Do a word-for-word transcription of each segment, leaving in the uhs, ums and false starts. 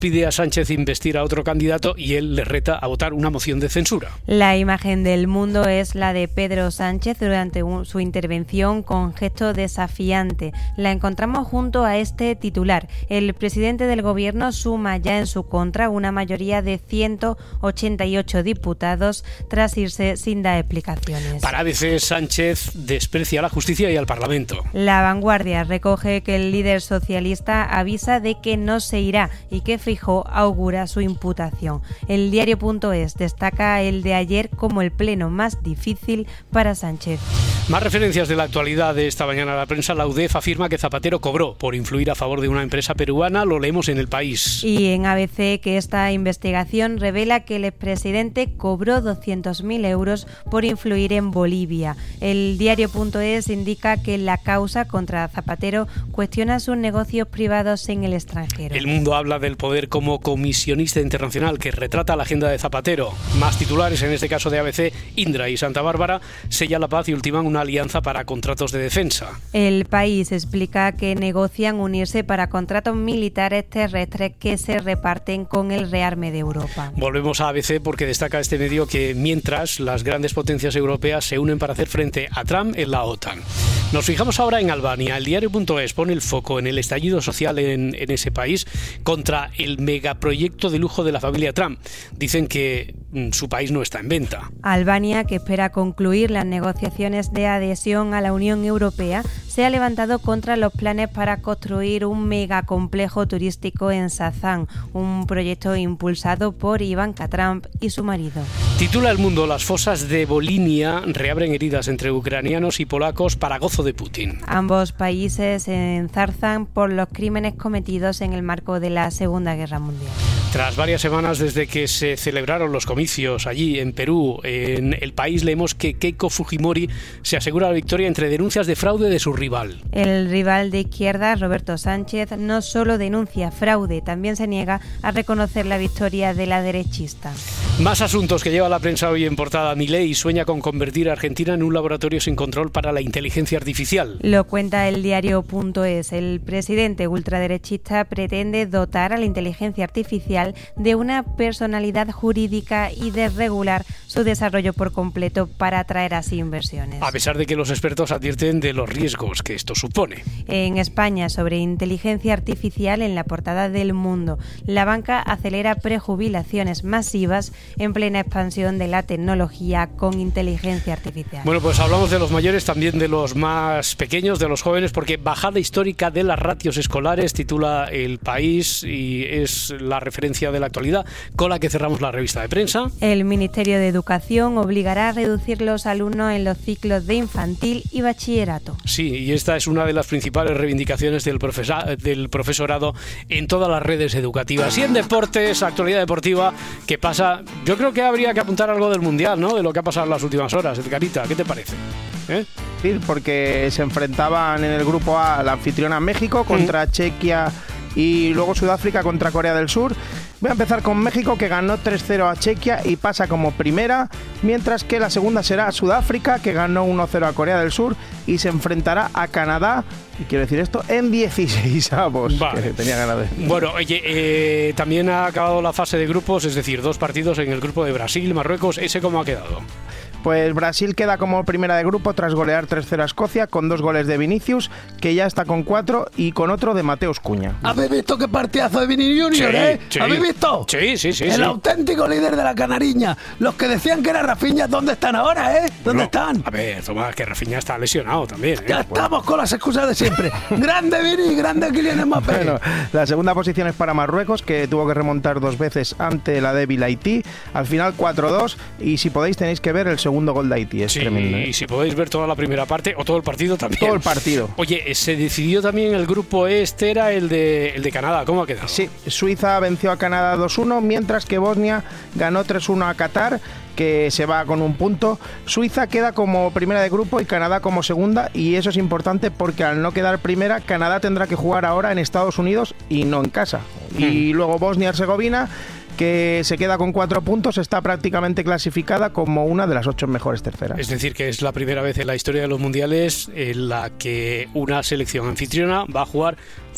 pide a Sánchez investir a otro candidato y él le reta a votar una moción de censura. La imagen del Mundo es la de Pedro Sánchez durante un, su intervención con gesto desafiante. La encontramos junto a este titular. El presidente del gobierno suma ya en su contra una mayoría de ciento ochenta y ocho diputados tras irse sin dar explicaciones. Para A B C, Sánchez desprecia a la justicia y al Parlamento. La Vanguardia recoge que el líder socialista avisa de que no se irá y que Feijóo augura su imputación. El diario.es destaca el de ayer como el pleno más difícil para Sánchez. Más referencias de la actualidad de esta mañana a la prensa. La U D E F afirma que Zapatero cobró por influir a favor de una empresa peruana. Lo leemos en El País. Y en A B C que esta investigación revela que el expresidente cobró doscientos mil euros por influir en Bolivia. El diario.es indica que la causa contra Zapatero cuestiona sus negocios privados en el extranjero. El Mundo habla del poder como comisionista internacional que retrata la agenda de Zapatero. Más titulares, en este caso de A B C, Indra y Santa Bárbara sellan la paz y ultiman una alianza para contratos de defensa. El País explica que negocian unirse para contratos militares terrestres que se reparten con el rearme de Europa. Volvemos a A B C porque destaca este medio que mientras las grandes potencias europeas se unen para hacer frente a Trump en la OTAN. Nos fijamos ahora en Albania. El diario.es pone el foco en el estallido social en, en ese país contra el megaproyecto de lujo de la familia Trump. Dicen que mm, su país no está en venta. Albania, que espera concluir las negociaciones de adhesión a la Unión Europea, se ha levantado contra los planes para construir un megacomplejo turístico en Sazán, un proyecto impulsado por Ivanka Trump y su marido. Titula El Mundo: las fosas de Volinia reabren heridas entre ucranianos y polacos para gozo de Putin. Ambos países se enzarzan por los crímenes cometidos en el marco de la Segunda Guerra Mundial. Tras varias semanas desde que se celebraron los comicios allí en Perú, en El País leemos que Keiko Fujimori se asegura la victoria entre denuncias de fraude de su rival. El rival de izquierda, Roberto Sánchez, no solo denuncia fraude, también se niega a reconocer la victoria de la derechista. Más asuntos que lleva la prensa hoy en portada. Milei sueña con convertir a Argentina en un laboratorio sin control para la inteligencia artificial. Lo cuenta el diario.es. El presidente ultraderechista pretende dotar a la inteligencia artificial de una personalidad jurídica y desregular su desarrollo por completo para atraer así inversiones. A pesar de que los expertos advierten de los riesgos que esto supone. En España, sobre inteligencia artificial, en la portada del Mundo, la banca acelera prejubilaciones masivas en plena expansión de la tecnología con inteligencia artificial. Bueno, pues hablamos de los mayores, también de los más pequeños, de los jóvenes, porque bajada histórica de las ratios escolares, titula El País, y es la referencia de la actualidad con la que cerramos la revista de prensa. El Ministerio de Educación obligará a reducir los alumnos en los ciclos de infantil y bachillerato. Sí, y esta es una de las principales reivindicaciones del, profesa- del profesorado en todas las redes educativas. Y en deportes, actualidad deportiva, que pasa, yo creo que habría que apuntar algo del Mundial, ¿no? De lo que ha pasado en las últimas horas. Edgarita, ¿qué te parece? ¿Eh? Sí, porque se enfrentaban en el grupo A la anfitriona México contra mm. Chequia y luego Sudáfrica contra Corea del Sur. Voy a empezar con México, que ganó tres cero a Chequia y pasa como primera, mientras que la segunda será Sudáfrica, que ganó uno cero a Corea del Sur y se enfrentará a Canadá, y quiero decir esto, en dieciseisavos. Vale. Que tenía ganas de... Bueno, oye, eh, también ha acabado la fase de grupos, es decir, dos partidos en el grupo de Brasil, Marruecos. ¿Ese cómo ha quedado? Pues Brasil queda como primera de grupo tras golear tres cero a Escocia con dos goles de Vinicius, que ya está con cuatro, y con otro de Mateus Cunha. ¿Habéis visto qué partidazo de Vini Junior, sí, eh? Sí. ¿Habéis visto? Sí, sí, sí. El sí. auténtico líder de la Canariña. Los que decían que era Rafinha, ¿dónde están ahora, eh? ¿Dónde no, están? A ver, Tomás, que Rafinha está lesionado también, ¿eh? Ya estamos con las excusas de siempre. Grande Vini, grande Kylian Mbappé. Bueno, la segunda posición es para Marruecos, que tuvo que remontar dos veces ante la débil Haití. Al final cuatro dos, y si podéis tenéis que ver el segundo gol de Haití. Es sí, tremendo, ¿eh? Y si podéis ver toda la primera parte o todo el partido también. Todo el partido. Oye, se decidió también el grupo este, era el de, el de Canadá. ¿Cómo ha quedado? Sí, Suiza venció a Canadá dos uno, mientras que Bosnia ganó tres uno a Qatar, que se va con un punto. Suiza queda como primera de grupo y Canadá como segunda, y eso es importante porque al no quedar primera, Canadá tendrá que jugar ahora en Estados Unidos y no en casa. Hmm. Y luego Bosnia-Herzegovina, que se queda con cuatro puntos, está prácticamente clasificada como una de las ocho mejores terceras. Es decir, que es la primera vez en la historia de los mundiales en la que una selección anfitriona va a jugar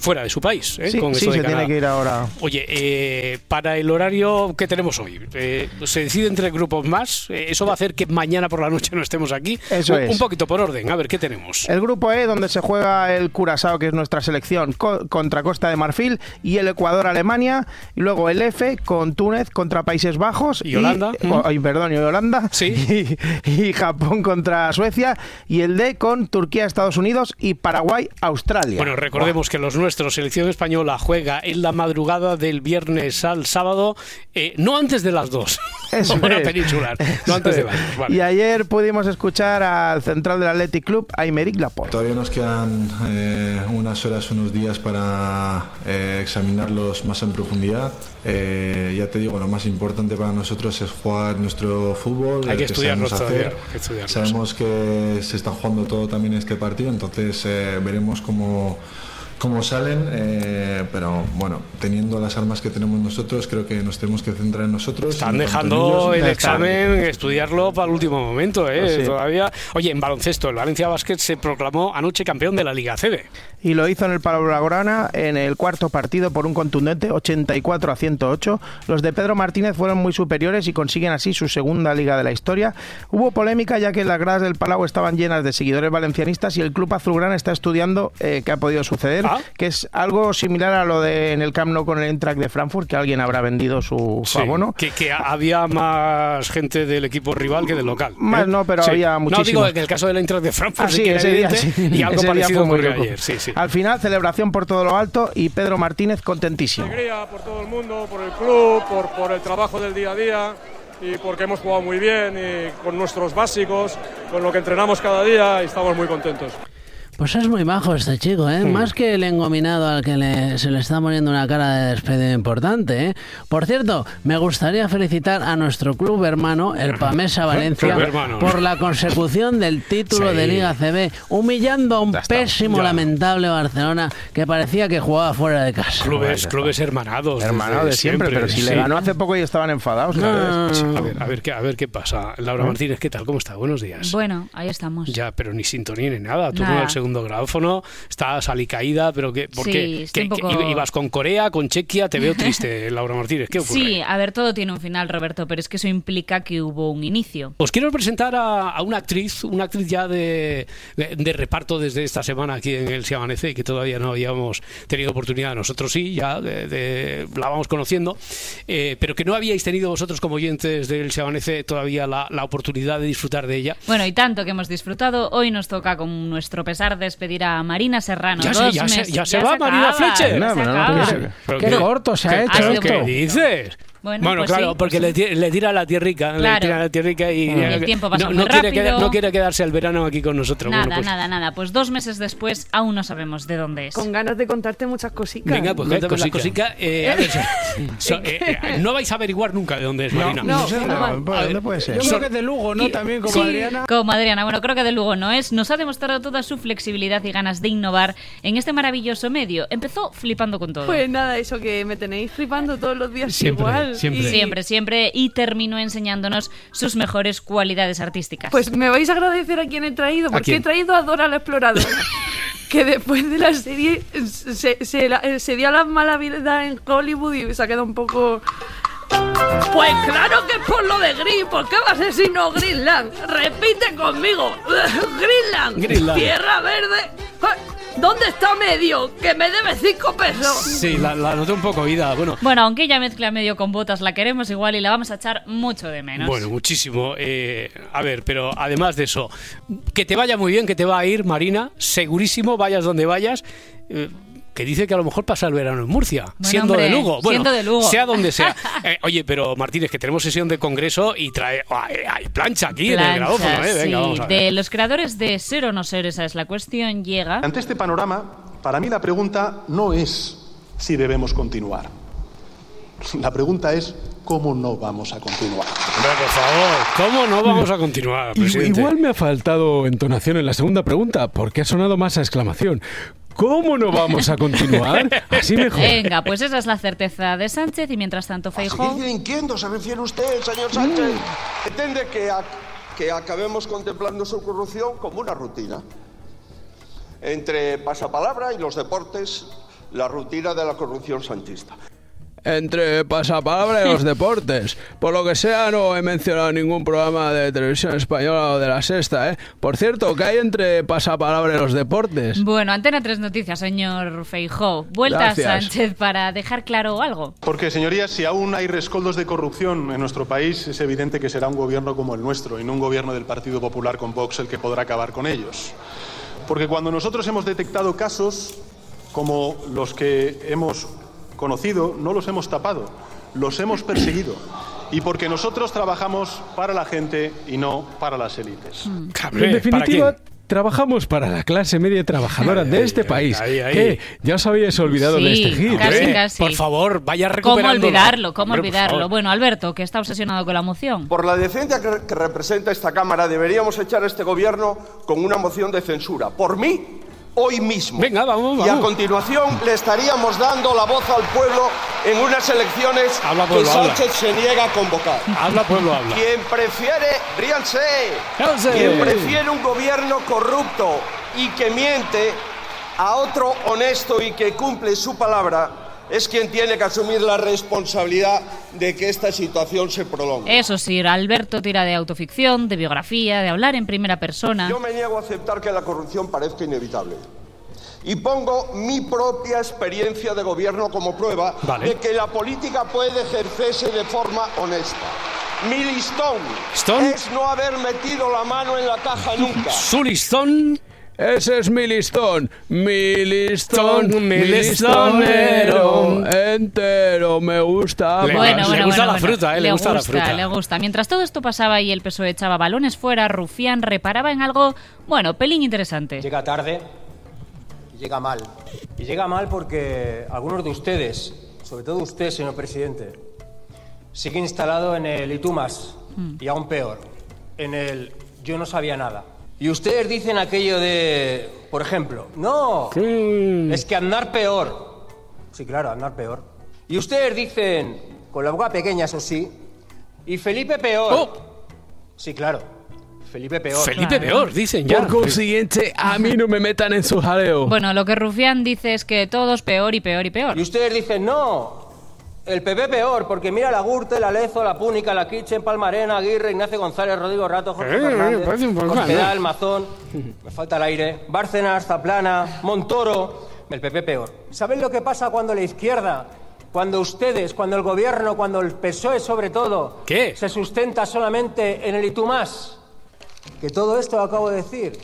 fuera de su país. ¿eh? Sí, Con sí eso de se Canadá. tiene que ir ahora. Oye, eh, para el horario que tenemos hoy, eh, ¿se decide entre grupos más? Eh, ¿Eso va a hacer que mañana por la noche no estemos aquí? Eso un, es. Un poquito por orden, a ver, ¿qué tenemos? El grupo E, donde se juega el Curazao, que es nuestra selección, co contra Costa de Marfil, y el Ecuador-Alemania, y luego el F con Túnez contra Países Bajos. ¿Y Holanda? Y, oh, perdón, y Holanda. Sí. Y, y Japón contra Suecia, y el D con Turquía-Estados Unidos y Paraguay-Australia. Bueno, recordemos wow. que los nuestros, selección española, juega en la madrugada del viernes al sábado, eh, no antes de las dos. Eso Hora es. peninsular, no antes de las dos. Vale. Y ayer pudimos escuchar al central del Athletic Club, a Aymeric Laporte. Todavía nos quedan eh, unas horas, unos días para eh, examinarlos más en profundidad. Eh, ya te digo, lo más importante para nosotros es jugar nuestro fútbol. Hay que, que estudiarlo todavía. Hacer. Que estudiarlo. Sabemos que se está jugando todo también este partido, entonces eh, veremos cómo cómo salen, eh, pero bueno, teniendo las armas que tenemos nosotros, creo que nos tenemos que centrar en nosotros. Están dejando el examen, estudiarlo para el último momento, ¿eh? Pues sí. Todavía. Oye, en baloncesto, el Valencia Basket se proclamó anoche campeón de la Liga A C B. Y lo hizo en el Palau Blaugrana en el cuarto partido por un contundente ochenta y cuatro a ciento ocho. Los de Pedro Martínez fueron muy superiores y consiguen así su segunda liga de la historia. Hubo polémica ya que las gradas del Palau estaban llenas de seguidores valencianistas y el club azulgrana está estudiando eh, qué ha podido suceder, ah. que es algo similar a lo de en el Camp Nou con el Eintracht de Frankfurt, que alguien habrá vendido su, su sí, abono. Que, que había más gente del equipo rival que del local. Más ¿eh? no, pero sí. había muchísimo. No, digo en el caso del Eintracht de Frankfurt ah, sí, sí, que ese era día, evidente, sí. y algo ese parecido muy ocurrió rico. ayer. Sí, sí. Al final, celebración por todo lo alto y Pedro Martínez contentísimo. Alegría por todo el mundo, por el club, por, por el trabajo del día a día y porque hemos jugado muy bien y con nuestros básicos, con lo que entrenamos cada día y estamos muy contentos. Pues es muy majo este chico, ¿eh? Mm. Más que el engominado al que le, se le está poniendo una cara de despedido importante, ¿eh? Por cierto, me gustaría felicitar a nuestro club hermano, el Pamesa Valencia, por la consecución del título sí. de Liga A C B, humillando a un pésimo, ya. lamentable Barcelona que parecía que jugaba fuera de casa. Clubes, clubes hermanados. Hermanados de siempre, siempre, pero si sí. le ganó hace poco y estaban enfadados. No, no, no. A, ver, a, ver, qué, a ver qué pasa. Laura Martínez, ¿qué tal? ¿Cómo está? Buenos días. Bueno, ahí estamos. Ya, pero ni sintonía ni nada. Tú nada. no el segundo grafófono, estás alicaída, pero que ¿por qué? Sí, ¿Qué, poco... qué, ibas con Corea, con Chequia? Te veo triste, Laura Martínez. ¿Qué ocurre? Sí, a ver, todo tiene un final, Roberto, pero es que eso implica que hubo un inicio. Os quiero presentar a, a una actriz, una actriz ya de, de, de reparto desde esta semana aquí en el Se Amanece, que todavía no habíamos tenido oportunidad, nosotros sí, ya de, de, la vamos conociendo, eh, pero que no habíais tenido vosotros como oyentes del Se Amanece todavía la, la oportunidad de disfrutar de ella. Bueno, y tanto que hemos disfrutado, hoy nos toca con nuestro pesar despedir a Marina Serrano. Ya, Dos se, ya, meses, se, ya, ya se se va acaba, Marina Fletcher. No, no, no, no, qué corto se ha hecho. ¿Qué dices? Bueno, bueno pues claro, sí, porque pues le, le tira la tierrica, claro. le tira la tierrica y mm. el tiempo pasa no, muy no quiere rápido. Quedar, no quiere quedarse el verano aquí con nosotros. Nada, bueno, pues, nada, nada. Pues dos meses después aún no sabemos de dónde es. Con ganas de contarte muchas cositas. Venga, pues cuéntame las cositas. Eh, a ver, so, eh, eh, no vais a averiguar nunca de dónde es Marina. No, no, no, no, ¿dónde puede ser? Yo creo que es de Lugo, ¿no? También como sí, Adriana. Como Adriana, bueno, creo que de Lugo no es. Nos ha demostrado toda su flexibilidad y ganas de innovar en este maravilloso medio. Empezó flipando con todo. Pues nada, eso que me tenéis flipando todos los días siempre, igual. Siempre, y... siempre, siempre. Y terminó enseñándonos sus mejores cualidades artísticas. Pues me vais a agradecer a quién he traído, porque he traído a Dora la Exploradora. Que después de la serie se, se, se dio la mala vida en Hollywood y se ha quedado un poco... Pues claro que es por lo de Gris. ¿Por qué va a ser si no Greenland? Repite conmigo. Greenland, Greenland. Tierra verde. ¿Dónde está Medio? Que me debe cinco pesos. Sí, la, la noté un poco oída. Bueno, bueno, aunque ella mezcla Medio con Botas, la queremos igual y la vamos a echar mucho de menos. Bueno, muchísimo. Eh, a ver, pero además de eso, que te vaya muy bien, que te va a ir, Marina, segurísimo, vayas donde vayas. Eh, que dice que a lo mejor pasa el verano en Murcia, bueno, siendo hombre, de Lugo. Bueno, siendo de Lugo. Sea donde sea. Eh, oye, pero Martínez, que tenemos sesión de congreso y trae... Oh, hay, hay plancha aquí plancha, en el grabófono, ¿eh? Venga, sí. vamos a ver. De los creadores de Ser o no ser, esa es la cuestión, llega... Ante este panorama, para mí la pregunta no es si debemos continuar. La pregunta es cómo no vamos a continuar. Hombre, por favor, ¿cómo no vamos a continuar, presidente? Igual me ha faltado entonación en la segunda pregunta, porque ha sonado más a exclamación. ¿Cómo no vamos a continuar? Así mejor. Venga, pues esa es la certeza de Sánchez y mientras tanto Feijóo... ¿A seguir delinquiendo se refiere usted, señor Sánchez? Mm. Pretende que, a, que acabemos contemplando su corrupción como una rutina. Entre pasapalabra y los deportes, la rutina de la corrupción sanchista. Entre pasapalabra y los deportes. Por lo que sea, no he mencionado ningún programa de televisión española o de la Sexta, ¿eh? Por cierto, ¿qué hay entre pasapalabra y los deportes? Bueno, Antena tres Noticias, señor Feijóo. Vuelta a Sánchez para dejar claro algo. Porque, señorías, si aún hay rescoldos de corrupción en nuestro país, es evidente que será un gobierno como el nuestro y no un gobierno del Partido Popular con Vox el que podrá acabar con ellos. Porque cuando nosotros hemos detectado casos como los que hemos conocido, no los hemos tapado, los hemos perseguido. Y porque nosotros trabajamos para la gente y no para las élites. Mm. En definitiva, trabajamos para la clase media trabajadora ay, de este ay, país. Ay, ay, ¿Qué? Ya os habíais olvidado sí, de este giro. Casi, ¿eh? casi. Por favor, vaya recuperándolo. ¿Cómo olvidarlo? ¿Cómo Hombre, olvidarlo? Bueno, Alberto, que está obsesionado con la moción. Por la decencia que, que representa esta Cámara, deberíamos echar a este gobierno con una moción de censura. Por mí, hoy mismo. Venga, vamos, vamos. Y a continuación le estaríamos dando la voz al pueblo en unas elecciones habla, pueblo, que Sánchez habla. se niega a convocar. Habla, pueblo, habla. Quien prefiere, ríanse, quien prefiere un gobierno corrupto y que miente a otro honesto y que cumple su palabra, es quien tiene que asumir la responsabilidad de que esta situación se prolongue. Eso sí, Alberto tira de autoficción, de biografía, de hablar en primera persona. Yo me niego a aceptar que la corrupción parezca inevitable. Y pongo mi propia experiencia de gobierno como prueba vale. de que la política puede ejercerse de forma honesta. Mi listón ¿Stone? es no haber metido la mano en la caja nunca. ¿Su listón? Ese es mi listón, mi listón, mi, mi listonero entero, me gusta. Le, bueno, le bueno, gusta bueno, la fruta, bueno. eh, le, le gusta, gusta la fruta. Le gusta. Mientras todo esto pasaba y el P S O E echaba balones fuera, Rufián reparaba en algo, bueno, pelín interesante. Llega tarde y llega mal. Y llega mal porque algunos de ustedes, sobre todo usted, señor presidente, sigue instalado en el y tú más, mm. y aún peor, en el yo no sabía nada. Y ustedes dicen aquello de, por ejemplo, no, sí. es que andar peor. Sí, claro, andar peor. Y ustedes dicen, con la boca pequeña, eso sí, y Felipe peor. Oh. Sí, claro, Felipe peor. Felipe claro. peor, dicen ya. Por consiguiente, a mí no me metan en su jaleo. Bueno, lo que Rufián dice es que todos peor y peor y peor. Y ustedes dicen, no, el P P peor, porque mira la Gürtel, la Lezo, la Púnica, la Kitchen, Palmarena, Aguirre, Ignacio González, Rodrigo Rato, Jorge eh, Fernández, Cospedal, Mazón, me falta el aire, Bárcenas, Zaplana, Montoro, el P P peor. ¿Saben lo que pasa cuando la izquierda, cuando ustedes, cuando el gobierno, cuando el P S O E sobre todo, ¿qué? se sustenta solamente en el y tú más? Que todo esto que acabo de decir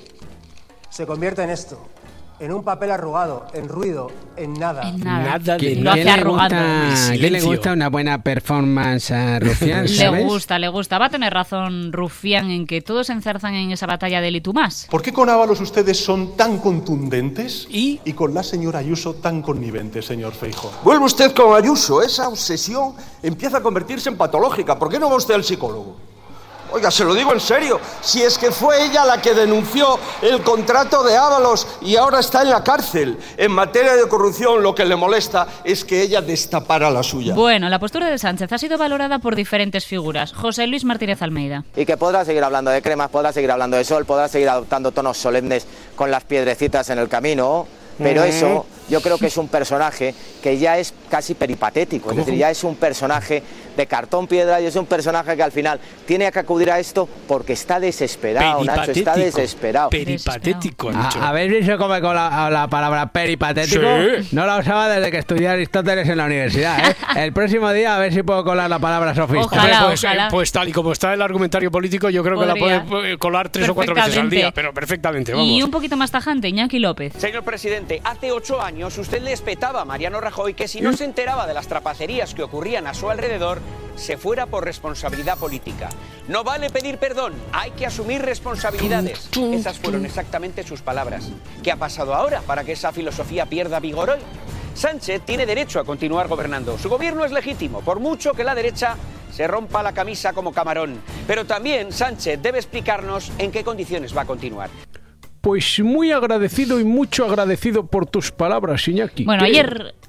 se convierte en esto. En un papel arrugado, en ruido, en nada. En nada. Nada de Lo hace arrugado. ¿Qué le gusta una buena performance a Rufián? Le gusta, le gusta. Va a tener razón Rufián en que todos se enzarzan en esa batalla del y tú más. ¿Por qué con Ábalos ustedes son tan contundentes y, y con la señora Ayuso tan conniventes, señor Feijóo? Vuelve usted con Ayuso. Esa obsesión empieza a convertirse en patológica. ¿Por qué no va usted al psicólogo? Oiga, se lo digo en serio, si es que fue ella la que denunció el contrato de Ábalos y ahora está en la cárcel. En materia de corrupción lo que le molesta es que ella destapara la suya. Bueno, la postura de Sánchez ha sido valorada por diferentes figuras. José Luis Martínez Almeida. Y que podrá seguir hablando de cremas, podrá seguir hablando de sol, podrá seguir adoptando tonos solemnes con las piedrecitas en el camino, pero eso yo creo que es un personaje que ya es casi peripatético, es decir, ya es un personaje de cartón piedra y es un personaje que al final tiene que acudir a esto porque está desesperado, Nacho, está desesperado. Peripatético, Nacho. ¿Habéis visto cómo con la, la palabra peripatético? Sí. No la usaba desde que estudié Aristóteles en la universidad, ¿eh? El próximo día a ver si puedo colar la palabra sofista. Ojalá, pues, ojalá. Eh, pues tal y como está el argumentario político, yo creo Podría. que la puede colar tres o cuatro veces al día, pero perfectamente, vamos. Y un poquito más tajante, Iñaki López. Señor presidente, hace ocho años usted le espetaba a Mariano Rajoy que si no se enteraba de las trapacerías que ocurrían a su alrededor, se fuera por responsabilidad política. No vale pedir perdón, hay que asumir responsabilidades. Esas fueron exactamente sus palabras. ¿Qué ha pasado ahora para que esa filosofía pierda vigor hoy? Sánchez tiene derecho a continuar gobernando. Su gobierno es legítimo, por mucho que la derecha se rompa la camisa como camarón. Pero también Sánchez debe explicarnos en qué condiciones va a continuar. Pues muy agradecido y mucho agradecido por tus palabras, Iñaki. Bueno, ¿Qué? ayer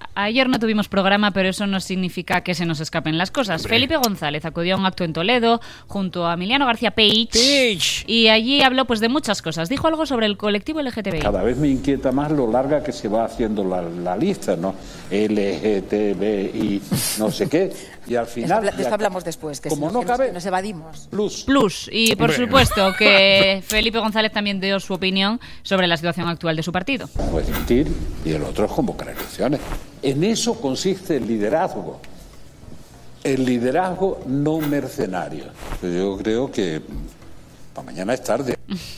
Ayer no tuvimos programa, pero eso no significa que se nos escapen las cosas. Hombre. Felipe González acudió a un acto en Toledo junto a Emiliano García Page, Page. y allí habló pues de muchas cosas. Dijo algo sobre el colectivo L G T B I. Cada vez me inquieta más lo larga que se va haciendo la, la lista, ¿no? L G T B I, no sé qué. Y al final... De esto hablamos después, que como si no nos, cabe, que nos evadimos. Plus. Plus. Y por Hombre. supuesto que Felipe González también dio su opinión sobre la situación actual de su partido. Puede dimitir y el otro es convocar elecciones. En eso consiste el liderazgo. El liderazgo no mercenario. Yo creo que para mañana es tarde.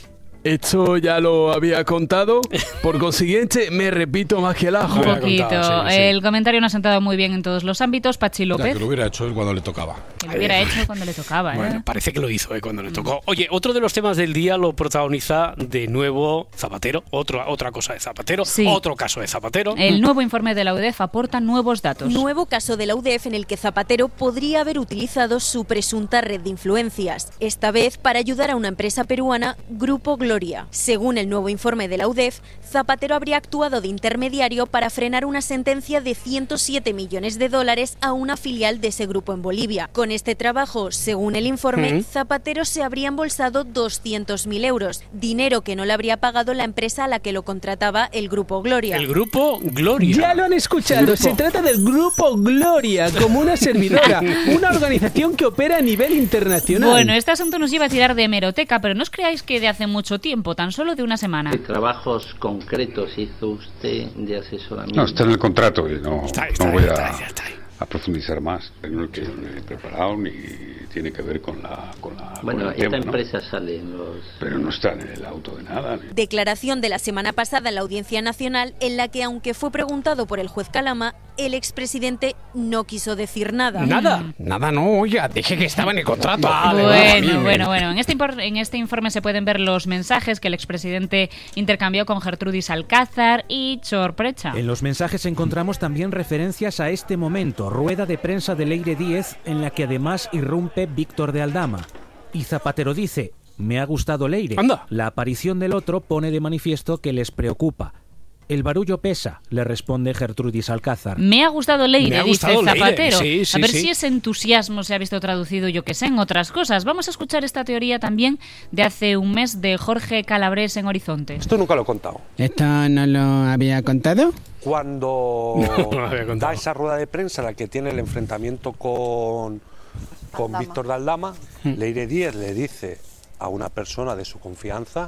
Esto ya lo había contado, por consiguiente me repito más que el ajo. Un poquito. Contado, sí, sí. El comentario no ha sentado muy bien en todos los ámbitos. Pachi López. Ya, que lo hubiera hecho él cuando le tocaba. Que lo hubiera hecho cuando le tocaba. Bueno, ¿eh? parece que lo hizo ¿eh? cuando le tocó. Oye, otro de los temas del día lo protagoniza de nuevo Zapatero. Otro, otra cosa de Zapatero. Sí. Otro caso de Zapatero. El nuevo informe de la U D E F aporta nuevos datos. Nuevo caso de la U D E F en el que Zapatero podría haber utilizado su presunta red de influencias. Esta vez para ayudar a una empresa peruana, Grupo Gloria. Según el nuevo informe de la U D E F, Zapatero habría actuado de intermediario para frenar una sentencia de ciento siete millones de dólares a una filial de ese grupo en Bolivia. Con este trabajo, según el informe, ¿Mm? Zapatero se habría embolsado doscientos mil euros, dinero que no le habría pagado la empresa a la que lo contrataba el Grupo Gloria. El Grupo Gloria. Ya lo han escuchado, grupo. Se trata del Grupo Gloria, como una servidora, una organización que opera a nivel internacional. Bueno, este asunto nos lleva a tirar de hemeroteca, pero no os creáis que de hace mucho tiempo, tan solo de una semana. ¿Qué trabajos concretos hizo usted de asesoramiento? No, está en el contrato y no, está, está, no voy está, a, está, está. a profundizar más. No es que yo me he preparado ni tiene que ver con la con la Bueno, con el esta tema, empresa ¿no? sale en los... Pero no está en el auto de nada. Ni... Declaración de la semana pasada en la Audiencia Nacional en la que, aunque fue preguntado por el juez Calama, el expresidente no quiso decir nada. ¿Nada? Nada, no, oiga, dije que estaba en el contrato. Vale, bueno, vale. bueno, bueno. En este, en este informe se pueden ver los mensajes que el expresidente intercambió con Gertrudis Alcázar y Chor Precha. En los mensajes encontramos también referencias a este momento, rueda de prensa de Leire Díez, en la que además irrumpe Víctor de Aldama. Y Zapatero dice: me ha gustado Leire. Anda. La aparición del otro pone de manifiesto que les preocupa. El barullo pesa, le responde Gertrudis Alcázar. Me ha gustado Leire, ha dice gustado Zapatero. Sí, sí, a ver sí. si ese entusiasmo se ha visto traducido, yo que sé, en otras cosas. Vamos a escuchar esta teoría también de hace un mes de Jorge Calabres en Horizonte. Esto nunca lo he contado. ¿Esto no lo había contado? Cuando no, no había contado. da esa rueda de prensa, la que tiene el enfrentamiento con, con Víctor de Aldama, hmm. Leire Díez le dice a una persona de su confianza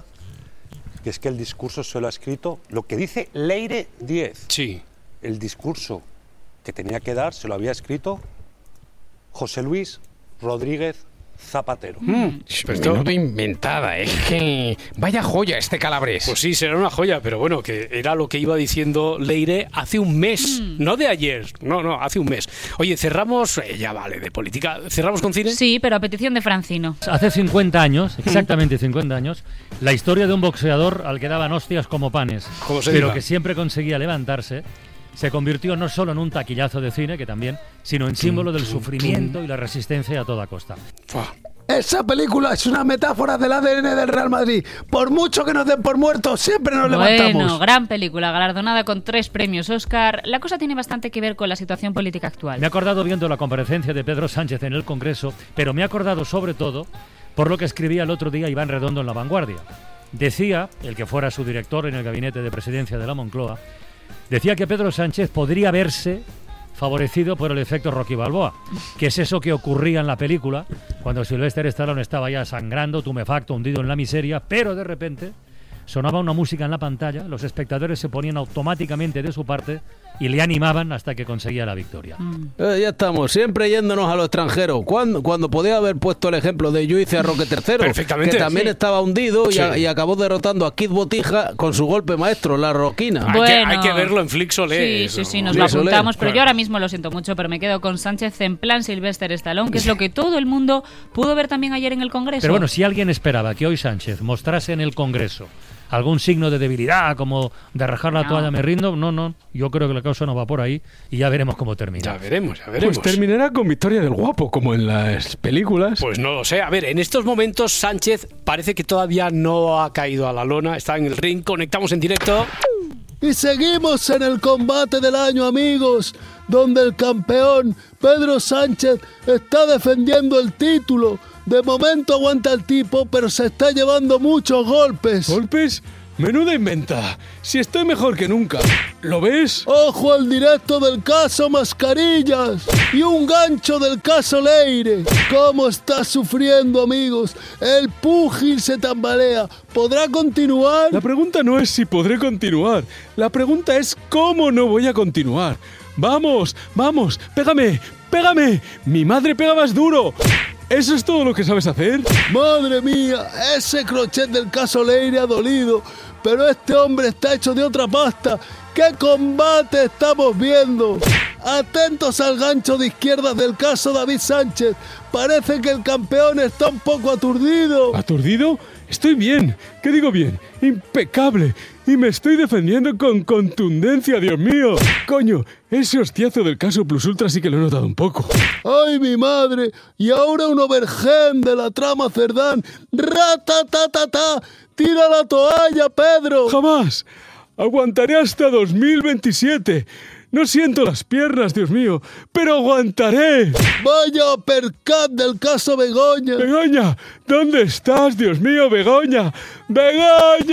que es que el discurso se lo ha escrito, lo que dice Leire Díez. Sí. El discurso que tenía que dar se lo había escrito José Luis Rodríguez Zapatero. Mm, Menudo inventada, es que vaya joya este Calabres. Pues sí, será una joya, pero bueno, que era lo que iba diciendo Leire hace un mes, mm. no de ayer, no, no, hace un mes. Oye, cerramos, eh, ya vale, de política, ¿cerramos con cine? Sí, pero a petición de Francino. Hace cincuenta años, exactamente cincuenta años, la historia de un boxeador al que daban hostias como panes, como se pero diga. que siempre conseguía levantarse, se convirtió no solo en un taquillazo de cine, que también, sino en símbolo del sufrimiento y la resistencia a toda costa. Esa película es una metáfora del A D N del Real Madrid. Por mucho que nos den por muertos, siempre nos bueno, levantamos. Bueno, gran película, galardonada con tres premios Oscar. La cosa tiene bastante que ver con la situación política actual. Me he acordado viendo la comparecencia de Pedro Sánchez en el Congreso, pero me he acordado sobre todo por lo que escribía el otro día Iván Redondo en La Vanguardia. Decía, el que fuera su director en el gabinete de presidencia de la Moncloa, decía que Pedro Sánchez podría verse favorecido por el efecto Rocky Balboa, que es eso que ocurría en la película cuando Sylvester Stallone estaba ya sangrando, tumefacto, hundido en la miseria, pero de repente sonaba una música en la pantalla, los espectadores se ponían automáticamente de su parte y le animaban hasta que conseguía la victoria. Mm. Eh, ya estamos, siempre yéndonos a lo extranjero. Cuando, cuando podía haber puesto el ejemplo de Yo hice a Roque tercero, perfectamente, que también sí. estaba hundido sí. y, a, y acabó derrotando a Kid Botija con su golpe maestro, la roquina. Bueno, hay, que, hay que verlo en Flixolé. Sí, sí, sí, nos lo apuntamos, pero yo ahora mismo lo siento mucho, pero me quedo con Sánchez en plan Sylvester Stallone, que es lo que todo el mundo pudo ver también ayer en el Congreso. Pero bueno, si alguien esperaba que hoy Sánchez mostrase en el Congreso algún signo de debilidad, como de rajar la no. toalla, me rindo, no, no, yo creo que la causa no va por ahí y ya veremos cómo termina. Ya veremos, ya veremos. Pues terminará con victoria del guapo, como en las películas. Pues no lo sé, a ver, en estos momentos Sánchez parece que todavía no ha caído a la lona, está en el ring, conectamos en directo. Y seguimos en el combate del año, amigos, donde el campeón Pedro Sánchez está defendiendo el título. De momento aguanta el tipo, pero se está llevando muchos golpes. ¿Golpes? Menuda inventa. Si estoy mejor que nunca. ¿Lo ves? Ojo al directo del caso Mascarillas y un gancho del caso Leire. ¿Cómo está sufriendo, amigos? El púgil se tambalea. ¿Podrá continuar? La pregunta no es si podré continuar. La pregunta es cómo no voy a continuar. Vamos, vamos, pégame, pégame. Mi madre pega más duro. ¿Eso es todo lo que sabes hacer? Madre mía, ese crochet del caso Leire ha dolido, pero este hombre está hecho de otra pasta. ¡Qué combate estamos viendo! Atentos al gancho de izquierdas del caso David Sánchez. Parece que el campeón está un poco aturdido. ¿Aturdido? Estoy bien. ¿Qué digo bien? Impecable. Y me estoy defendiendo con contundencia, Dios mío. Coño, ese hostiazo del caso Plus Ultra sí que lo he notado un poco. ¡Ay, mi madre! Y ahora un overgen de la trama Cerdán. ¡Ratatatata! ¡Tira la toalla, Pedro! ¡Jamás! Aguantaré hasta dos mil veintisiete. No siento las piernas, Dios mío, pero aguantaré. Vaya uppercut del caso Begoña. Begoña, ¿dónde estás, Dios mío, Begoña? ¡Begoña!